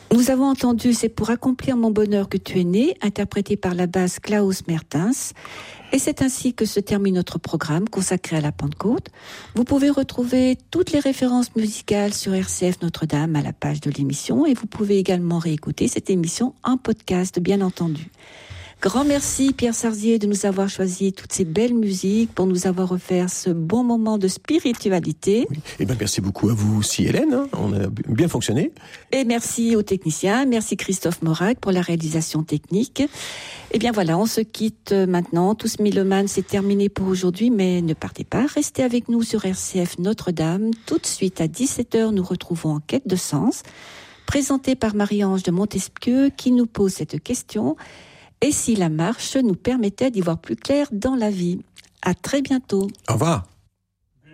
Nous avons entendu C'est pour accomplir mon bonheur que tu es né, interprété par la basse Klaus Mertens. Et c'est ainsi que se termine notre programme consacré à la Pentecôte. Vous pouvez retrouver toutes les références musicales sur RCF Notre-Dame à la page de l'émission et vous pouvez également réécouter cette émission en podcast, bien entendu. Grand merci Pierre Sarzier de nous avoir choisi toutes ces belles musiques pour nous avoir offert ce bon moment de spiritualité. Oui. Eh bien, merci beaucoup à vous aussi Hélène, on a bien fonctionné. Et merci aux techniciens, merci Christophe Morac pour la réalisation technique. Eh bien voilà, on se quitte maintenant. Tous Mélomanes, c'est terminé pour aujourd'hui, mais ne partez pas, restez avec nous sur RCF Notre-Dame. Tout de suite à 17h, nous retrouvons En quête de sens, présenté par Marie-Ange de Montesquieu qui nous pose cette question. Et si la marche nous permettait d'y voir plus clair dans la vie? À très bientôt. Au revoir.